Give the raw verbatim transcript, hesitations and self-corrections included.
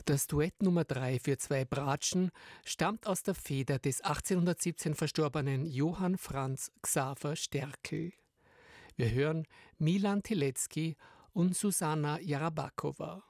Das Duett Nummer drei für zwei Bratschen stammt aus der Feder des achtzehnhundertsiebzehn verstorbenen Johann Franz Xaver Sterkel. Wir hören Milan Telecki und Susanna Jarabakowa.